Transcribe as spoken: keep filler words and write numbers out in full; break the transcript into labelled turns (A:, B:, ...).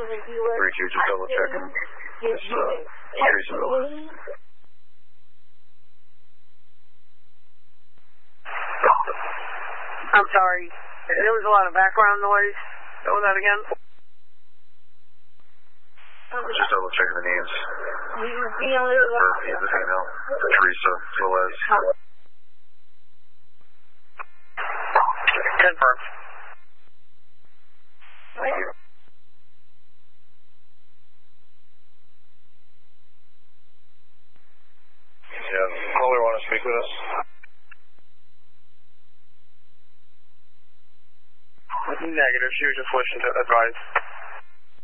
A: three two, just double checking. This, uh, Teresa Miller.
B: I'm sorry. There was a lot of background noise. What was that again?
A: Just double checking the names. For the female, Teresa Velez.
B: Confirmed.
A: Thank you. Yeah, caller want to speak with us?
B: Negative. She was just wishing to advise.